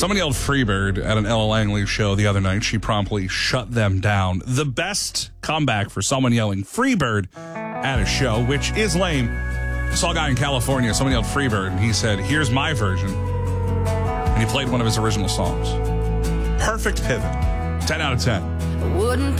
Someone yelled Freebird at an Ella Langley show the other night. She promptly shut them down. The best comeback for someone yelling Freebird at a show, which is lame. Saw a guy in California, someone yelled Freebird, and he said, here's my version. And he played one of his original songs. Perfect pivot. 10 out of 10. I wouldn't